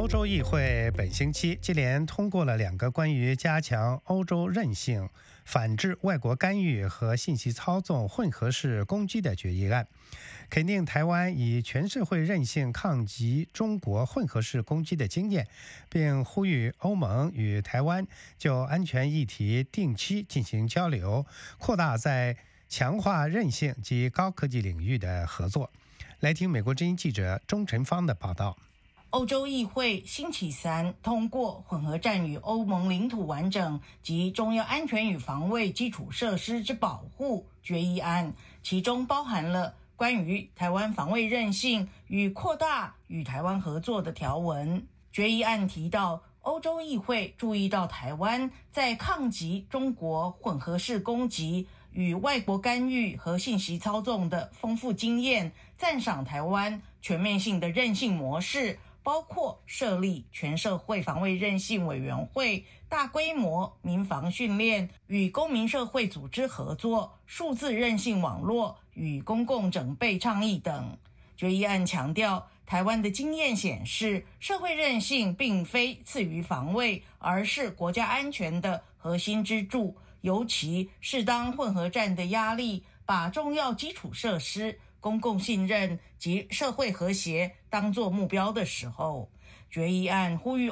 欧洲议会本星期接连通过了2个关于加强欧洲韧性、反制外国干预和信息操纵混合式攻击的决议案，肯定台湾以全社会韧性抗击中国混合式攻击的经验，并呼吁欧盟与台湾就安全议题定期进行交流，扩大在强化韧性及高科技领域的合作。来听美国之音记者钟晨芳的报道。 欧洲议会星期三通过混合战与欧盟领土完整及重要安全与防卫基础设施之保护决议案，其中包含了关于台湾防卫韧性与扩大与台湾合作的条文。决议案提到，欧洲议会注意到台湾在抗击中国混合式攻击与外国干预和信息操纵的丰富经验，赞赏台湾全面性的韧性模式，包括设立全社会防卫韧性委员会、大规模民防训练、与公民社会组织合作、数字韧性网络与公共整备倡议等。决议案强调，台湾的经验显示，社会韧性并非次于防卫，而是国家安全的核心支柱，尤其是当混合战的压力把重要基础设施、公共信任及社会和谐当作目标的时候。决议案呼吁